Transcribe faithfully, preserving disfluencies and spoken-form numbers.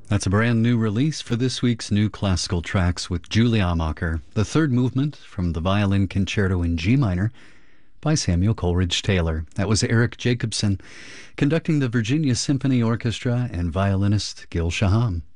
That's a brand new release for this week's New Classical Tracks with Julie Amacher, the third movement from the Violin Concerto in G minor by Samuel Coleridge Taylor. That was Eric Jacobson conducting the Virginia Symphony Orchestra and violinist Gil Shaham.